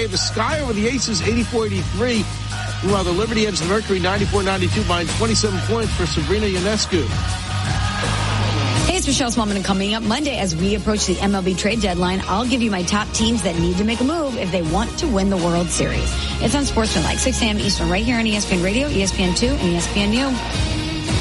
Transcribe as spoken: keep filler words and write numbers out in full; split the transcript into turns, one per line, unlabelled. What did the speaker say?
Davis. Sky over the Aces, eighty-four eighty-three. Meanwhile, the Liberty edged the Mercury, ninety-four ninety-two, behind twenty-seven points for Sabrina Ionescu.
Hey, it's Michelle Smallman, and coming up Monday as we approach the M L B trade deadline, I'll give you my top teams that need to make a move if they want to win the World Series. It's on Sportsmanlike, six a.m. Eastern, right here on E S P N Radio, E S P N two, and E S P N U.